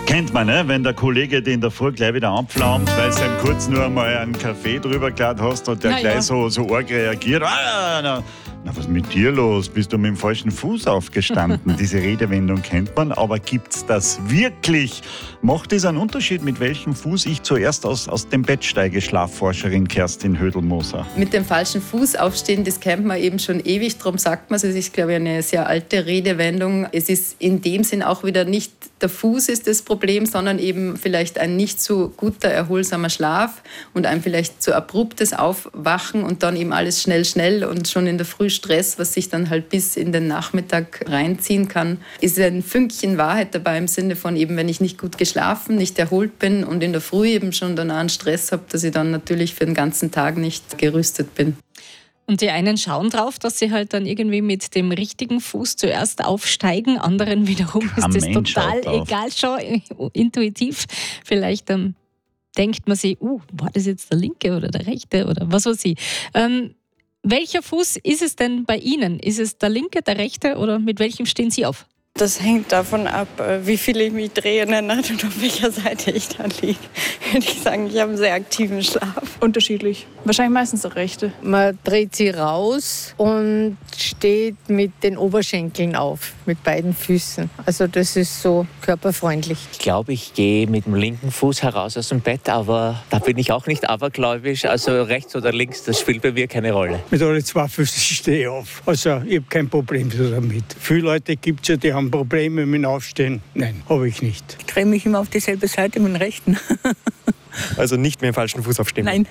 Kennt man, ne? Wenn der Kollege den in der Früh gleich wieder anpflaumt, weil du ihm kurz nur einmal einen Kaffee drüber geladen hast und der gleich so arg reagiert. Na, was ist mit dir los? Bist du mit dem falschen Fuß aufgestanden? Diese Redewendung kennt man, aber gibt's das wirklich? Macht es einen Unterschied, mit welchem Fuß ich zuerst aus dem Bett steige, Schlafforscherin Kerstin Hödelmoser? Mit dem falschen Fuß aufstehen, das kennt man eben schon ewig, darum sagt man es. Es ist, glaube ich, eine sehr alte Redewendung. Es ist in dem Sinn auch wieder nicht der Fuß ist das Problem, sondern eben vielleicht ein nicht so guter, erholsamer Schlaf und ein vielleicht zu abruptes Aufwachen und dann eben alles schnell und schon in der Früh Stress, was sich dann halt bis in den Nachmittag reinziehen kann. Ist ein Fünkchen Wahrheit dabei im Sinne von eben, wenn ich nicht gut geschlafen, nicht erholt bin und in der Früh eben schon danach einen Stress habe, dass ich dann natürlich für den ganzen Tag nicht gerüstet bin. Und die einen schauen drauf, dass sie halt dann irgendwie mit dem richtigen Fuß zuerst aufsteigen. Anderen wiederum ist das total egal, schon intuitiv. Vielleicht denkt man sich, war das jetzt der linke oder der rechte oder was weiß ich. Welcher Fuß ist es denn bei Ihnen? Ist es der linke, der rechte oder mit welchem stehen Sie auf? Das hängt davon ab, wie viel ich mich drehe in der Nacht und auf welcher Seite ich da liege. Würde ich sagen, ich habe einen sehr aktiven Schlaf. Unterschiedlich. Wahrscheinlich meistens der rechte. Man dreht sie raus und steht mit den Oberschenkeln auf, mit beiden Füßen. Also das ist so körperfreundlich. Ich glaube, ich gehe mit dem linken Fuß heraus aus dem Bett, aber da bin ich auch nicht abergläubisch. Also rechts oder links, das spielt bei mir keine Rolle. Mit allen zwei Füßen stehe ich auf. Also ich habe kein Problem damit. Viele Leute gibt es ja, die haben Probleme mit dem Aufstehen. Nein, habe ich nicht. Ich drehe mich immer auf dieselbe Seite mit dem rechten. Also nicht mit dem falschen Fuß aufstehen? Nein.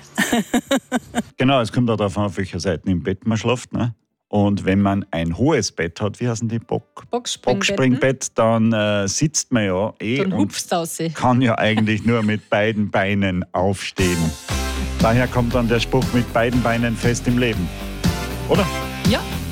Genau, es kommt auch darauf an, auf welcher Seite im Bett man schläft. Ne? Und wenn man ein hohes Bett hat, wie heißen die? Boxspringbett, dann sitzt man ja und kann ja eigentlich nur mit beiden Beinen aufstehen. Daher kommt dann der Spruch mit beiden Beinen fest im Leben. Oder? Ja.